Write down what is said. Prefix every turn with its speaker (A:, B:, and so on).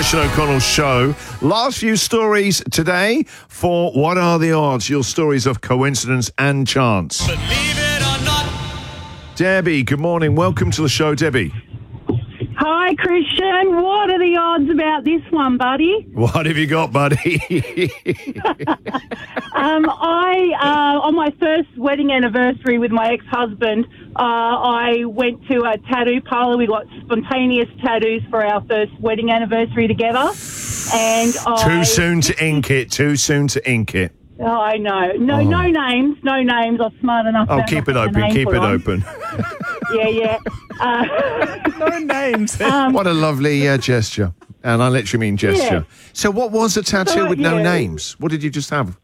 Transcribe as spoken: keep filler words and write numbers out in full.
A: Christian O'Connell Show. Last few stories today for What Are the Odds? Your stories of coincidence and chance.
B: Believe it or not.
A: Debbie, good morning. Welcome to the show, Debbie.
C: Hi, Christian. What are the odds about this one, buddy?
A: What have you got, buddy?
C: um, I, uh, on my first wedding anniversary with my ex-husband, uh, I went to a tattoo parlour. We got spontaneous tattoos for our first wedding anniversary together. And I,
A: Too soon to ink it. Too soon to ink it.
C: Oh, I know. No,
A: Oh.
C: no names. No names. I'm smart enough.
A: Oh,
C: to
A: keep
C: not
A: it
C: have a
A: open.
C: name
A: Keep
C: put
A: it
C: on.
A: open.
C: Yeah, yeah. Uh,
D: No names.
C: um,
A: What a lovely uh, gesture. And I literally mean gesture.
C: Yeah.
A: So what was a tattoo
C: So,
A: with no
C: yeah.
A: names? What did you just have?